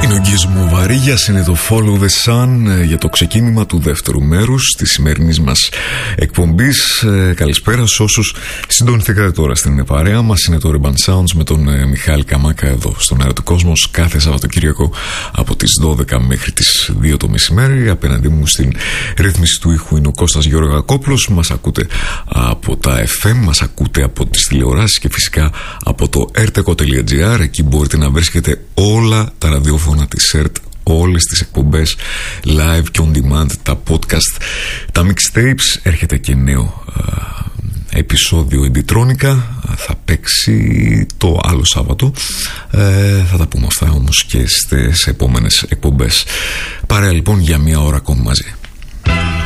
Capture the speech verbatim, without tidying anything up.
Είναι ο Γκίζ Μοβαρίγιας, είναι το Follow the Sun για το ξεκίνημα του δεύτερου μέρους της σημερινής μας εκπομπής. Καλησπέρα σε όσους συντονιστήκατε τώρα στην παρέα μας. Είναι το Urban Sounds με τον Μιχάλη Καμάκα εδώ στον Αέρα του Κόσμος κάθε Σαββατοκύριακο από τις δώδεκα μέχρι τις δύο το μεσημέρι. Απέναντί μου στην ρύθμιση του ήχου είναι ο Κώστας Γεωργακόπουλος. Μας ακούτε από τα εφ εμ, μας ακούτε από τις τηλεοράσεις και φυσικά από το erteco τελεία gr. Εκεί μπορείτε να βρίσκετε όλα τα ραδιόφωνα της ΕΡΤ, όλες τις εκπομπές live και on demand, τα podcast, τα mixtapes. Έρχεται και νέο α, επεισόδιο Εντιτρόνικα, θα παίξει το άλλο Σάββατο. ε, θα τα πούμε αυτά όμως και στις επόμενες εκπομπές. Παρέα λοιπόν για μία ώρα ακόμη μαζί.